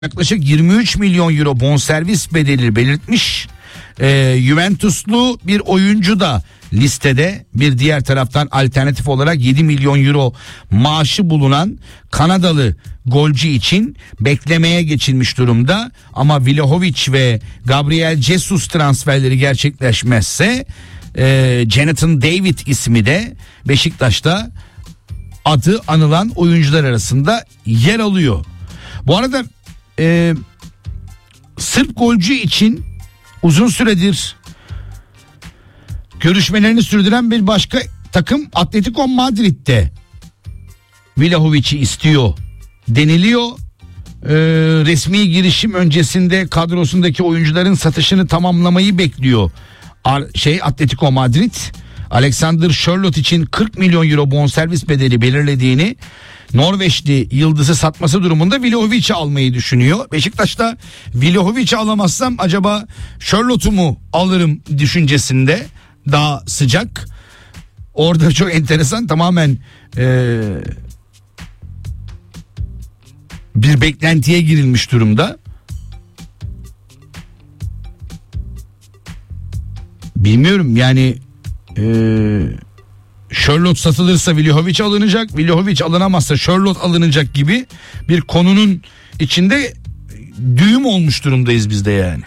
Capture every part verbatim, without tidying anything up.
yaklaşık yirmi üç milyon euro bonservis bedeli belirtmiş. Ee, Juventuslu bir oyuncu da listede. Bir diğer taraftan alternatif olarak yedi milyon euro maaşı bulunan Kanadalı golcü için beklemeye geçilmiş durumda. Ama Vlahovic ve Gabriel Jesus transferleri gerçekleşmezse e, Jonathan David ismi de Beşiktaş'ta adı anılan oyuncular arasında yer alıyor. Bu arada e, Sırp golcü için uzun süredir görüşmelerini sürdüren bir başka takım Atletico Madrid'de Vlahovic'i istiyor deniliyor. Ee, resmi girişim öncesinde kadrosundaki oyuncuların satışını tamamlamayı bekliyor. Ar- şey Atletico Madrid Alexander Sørloth için kırk milyon euro bonservis bedeli belirlediğini, Norveçli yıldızı satması durumunda Vlahovic'i almayı düşünüyor. Beşiktaş'ta Vlahovic'i alamazsam acaba Sørloth'u mu alırım düşüncesinde, daha sıcak. Orada çok enteresan, tamamen ee, bir beklentiye girilmiş durumda. Bilmiyorum yani e, Sørloth satılırsa Vlahovic alınacak, Vlahovic alınamazsa Sørloth alınacak gibi bir konunun içinde düğüm olmuş durumdayız biz de yani.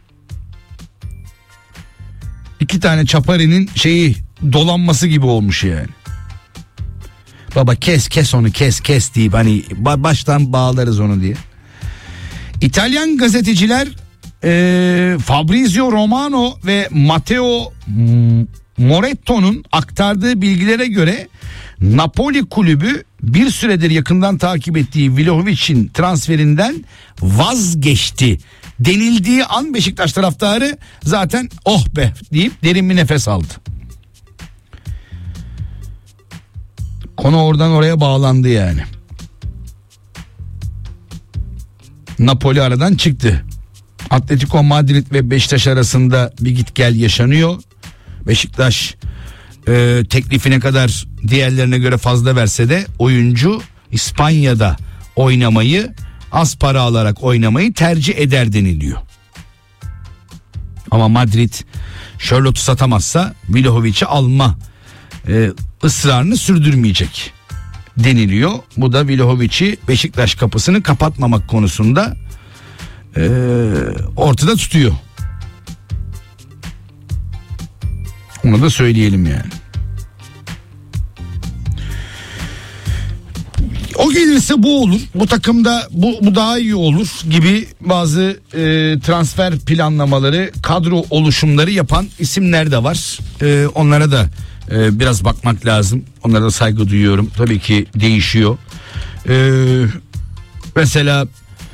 İki tane çaparinin şeyi dolanması gibi olmuş yani. Baba kes kes onu kes kes deyip hani baştan bağlarız onu diye. İtalyan gazeteciler e, Fabrizio Romano ve Matteo Moretto'nun aktardığı bilgilere göre Napoli kulübü bir süredir yakından takip ettiği Vlahovic'in transferinden vazgeçti denildiği an Beşiktaş taraftarı zaten oh be deyip derin bir nefes aldı. Konu oradan oraya bağlandı yani. Napoli aradan çıktı. Atletico Madrid ve Beşiktaş arasında bir git gel yaşanıyor. Beşiktaş e, teklifine kadar diğerlerine göre fazla verse de oyuncu İspanya'da oynamayı, az para alarak oynamayı tercih eder deniliyor. Ama Madrid Sørloth'u satamazsa Vlahovic'i alma e, ısrarını sürdürmeyecek deniliyor. Bu da Vlahovic'i Beşiktaş kapısını kapatmamak konusunda e, ortada tutuyor. Onu da söyleyelim yani. O gelirse bu olur. Bu takımda bu, bu daha iyi olur gibi bazı e, transfer planlamaları, kadro oluşumları yapan isimler de var. E, onlara da e, biraz bakmak lazım. Onlara da saygı duyuyorum. Tabii ki değişiyor. E, mesela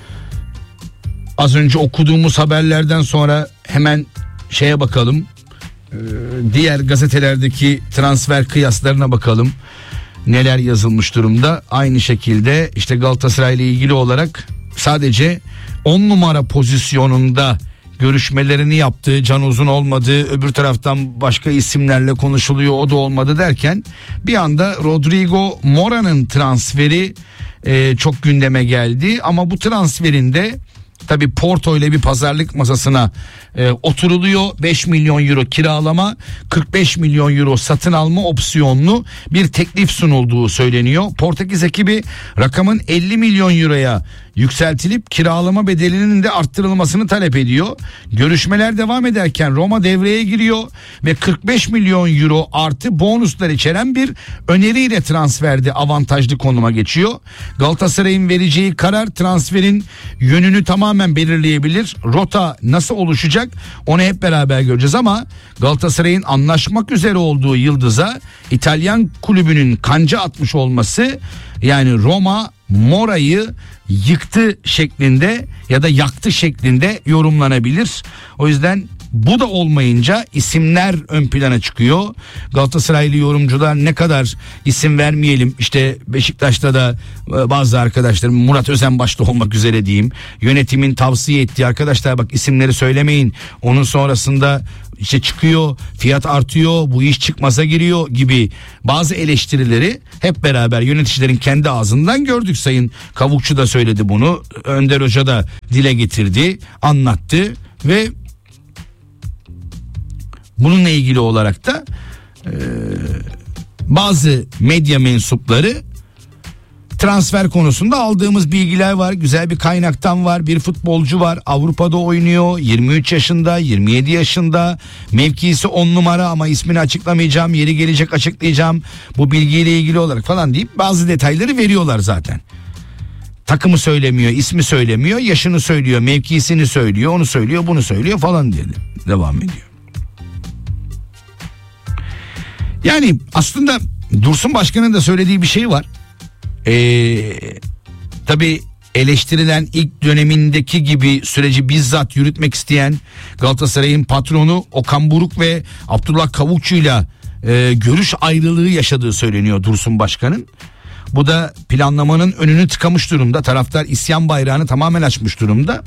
az önce okuduğumuz haberlerden sonra hemen şeye bakalım. E, diğer gazetelerdeki transfer kıyaslarına bakalım. Neler yazılmış durumda. Aynı şekilde işte Galatasaray ile ilgili olarak sadece on numara pozisyonunda görüşmelerini yaptığı, Can Uzun olmadı, öbür taraftan başka isimlerle konuşuluyor, o da olmadı derken bir anda Rodrigo Mora'nın transferi e, çok gündeme geldi. Ama bu transferinde tabii Porto ile bir pazarlık masasına e, oturuluyor. beş milyon euro kiralama, kırk beş milyon euro satın alma opsiyonlu bir teklif sunulduğu söyleniyor. Portekiz ekibi rakamın elli milyon euroya yükseltilip kiralama bedelinin de arttırılmasını talep ediyor. Görüşmeler devam ederken Roma devreye giriyor ve kırk beş milyon euro artı bonuslar içeren bir öneriyle transferde avantajlı konuma geçiyor. Galatasaray'ın vereceği karar transferin yönünü tamamen belirleyebilir. Rota nasıl oluşacak onu hep beraber göreceğiz ama Galatasaray'ın anlaşmak üzere olduğu yıldıza İtalyan kulübünün kanca atmış olması, yani Roma Mora'yı yıktı şeklinde ya da yaktı şeklinde yorumlanabilir. O yüzden Bu da olmayınca isimler ön plana çıkıyor. Galatasaraylı yorumcular ne kadar isim vermeyelim, işte Beşiktaş'ta da bazı arkadaşlarım, Murat Özen başta olmak üzere diyeyim, yönetimin tavsiye ettiği arkadaşlar bak isimleri söylemeyin, onun sonrasında işte çıkıyor, fiyat artıyor, bu iş çıkmaza giriyor gibi bazı eleştirileri hep beraber yöneticilerin kendi ağzından gördük. Sayın Kavukçu da söyledi bunu, Önder Hoca da dile getirdi, anlattı ve bununla ilgili olarak da e, bazı medya mensupları transfer konusunda aldığımız bilgiler var. Güzel bir kaynaktan var. Bir futbolcu var. Avrupa'da oynuyor. yirmi üç yaşında, yirmi yedi yaşında. Mevkisi on numara ama ismini açıklamayacağım. Yeri gelecek açıklayacağım. Bu bilgiyle ilgili olarak falan deyip bazı detayları veriyorlar zaten. Takımı söylemiyor, ismi söylemiyor, yaşını söylüyor, mevkisini söylüyor, onu söylüyor, bunu söylüyor falan diye devam ediyor. Yani aslında Dursun Başkan'ın da söylediği bir şey var. Ee, tabii eleştirilen ilk dönemindeki gibi süreci bizzat yürütmek isteyen Galatasaray'ın patronu Okan Buruk ve Abdullah Kavukçu'yla e, görüş ayrılığı yaşadığı söyleniyor Dursun Başkan'ın. Bu da planlamanın önünü tıkamış durumda. Taraftar isyan bayrağını tamamen açmış durumda.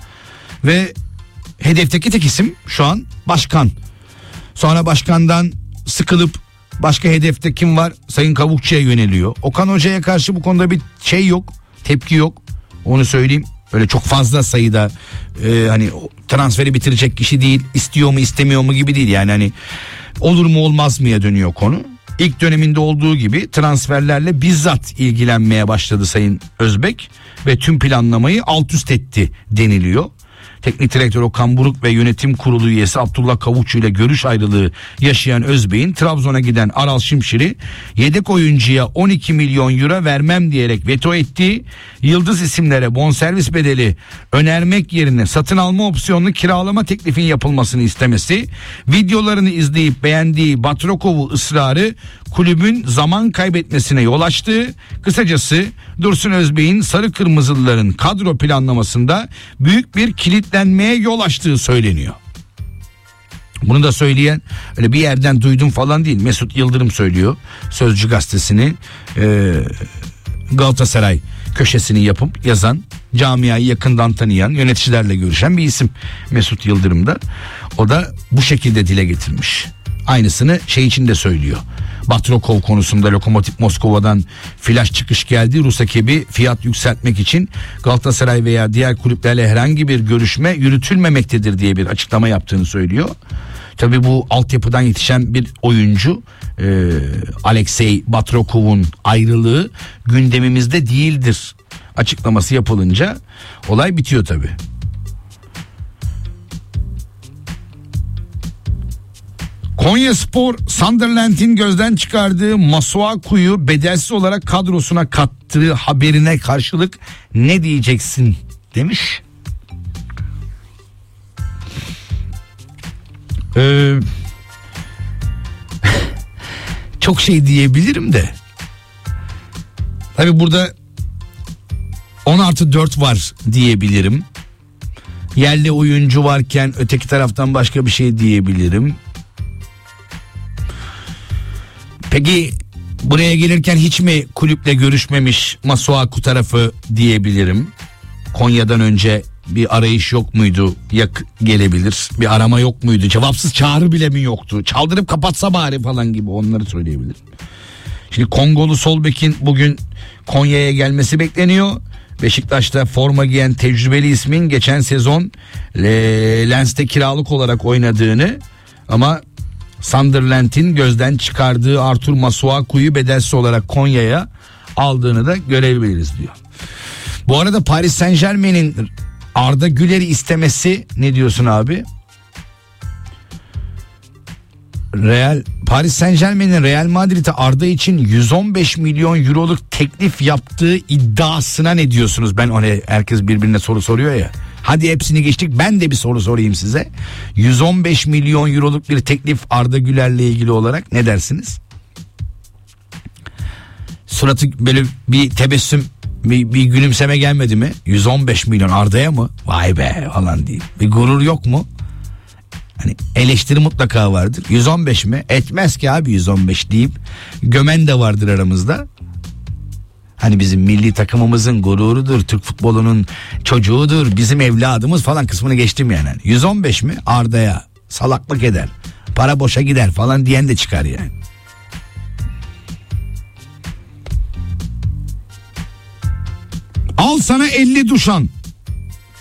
Ve hedefteki tek isim şu an başkan. Sonra başkandan sıkılıp başka hedefte kim var? Sayın Kavukçu'ya yöneliyor. Okan Hoca'ya karşı bu konuda bir şey yok. Tepki yok. Onu söyleyeyim. Öyle çok fazla sayıda e, hani transferi bitirecek kişi değil. İstiyor mu istemiyor mu gibi değil. Yani hani olur mu olmaz mıya dönüyor konu. İlk döneminde olduğu gibi transferlerle bizzat ilgilenmeye başladı Sayın Özbek ve tüm planlamayı alt üst etti deniliyor. Teknik direktör Okan Buruk ve yönetim kurulu üyesi Abdullah Kavukçu ile görüş ayrılığı yaşayan Özbek'in Trabzon'a giden Aral Şimşir'i yedek oyuncuya on iki milyon euro vermem diyerek veto ettiği, yıldız isimlere bonservis bedeli önermek yerine satın alma opsiyonlu kiralama teklifin yapılmasını istemesi, videolarını izleyip beğendiği Batrokov'u ısrarı kulübün zaman kaybetmesine yol açtı. Kısacası Dursun Özbek'in sarı kırmızılıların kadro planlamasında büyük bir kilitlenmeye yol açtığı söyleniyor. Bunu da söyleyen öyle bir yerden duydum falan değil. Mesut Yıldırım söylüyor. Sözcü gazetesini e, Galatasaray köşesini yapıp yazan, camiayı yakından tanıyan, yöneticilerle görüşen bir isim Mesut Yıldırım da. O da bu şekilde dile getirmiş. Aynısını şey için de söylüyor. Batrokov konusunda Lokomotiv Moskova'dan flash çıkış geldi. Rus ekibi fiyat yükseltmek için Galatasaray veya diğer kulüplerle herhangi bir görüşme yürütülmemektedir diye bir açıklama yaptığını söylüyor. Tabii bu altyapıdan yetişen bir oyuncu e, Alexey Batrokov'un ayrılığı gündemimizde değildir açıklaması yapılınca olay bitiyor tabii. Konyaspor Sunderland'in gözden çıkardığı Masuaku'yu bedelsiz olarak kadrosuna kattığı haberine karşılık ne diyeceksin demiş. Ee, çok şey diyebilirim de. Tabii burada on artı dört var diyebilirim. Yerli oyuncu varken öteki taraftan başka bir şey diyebilirim. Peki buraya gelirken hiç mi kulüple görüşmemiş Masuaku tarafı diyebilirim. Konya'dan önce bir arayış yok muydu? Yak gelebilir. Bir arama yok muydu? Cevapsız çağrı bile mi yoktu? Çaldırıp kapatsa bari falan gibi, onları söyleyebilirim. Şimdi Kongolu sol bekin bugün Konya'ya gelmesi bekleniyor. Beşiktaş'ta forma giyen tecrübeli ismin geçen sezon Lens'te kiralık olarak oynadığını ama Sunderland'in gözden çıkardığı Artur Masuaku'yu bedelsiz olarak Konya'ya aldığını da görebiliriz diyor. Bu arada Paris Saint-Germain'in Arda Güler'i istemesi, ne diyorsun abi? Real Paris Saint-Germain'in Real Madrid'e Arda için yüz on beş milyon euroluk teklif yaptığı iddiasına ne diyorsunuz? Ben ona, herkes birbirine soru soruyor ya. Hadi hepsini geçtik, ben de bir soru sorayım size. yüz on beş milyon euroluk bir teklif Arda Güler'le ilgili olarak ne dersiniz? Suratı böyle bir tebessüm, bir, bir gülümseme gelmedi mi? yüz on beş milyon Arda'ya mı? Vay be falan değil. Bir gurur yok mu? Hani eleştiri mutlaka vardır. yüz on beş mi? Etmez ki abi yüz on beş deyip gömen de vardır aramızda. Hani bizim milli takımımızın gururudur, Türk futbolunun çocuğudur, bizim evladımız falan kısmını geçtim yani. yüz on beş mi? Arda'ya salaklık eder, para boşa gider falan diyen de çıkar yani. Al sana elli duşan.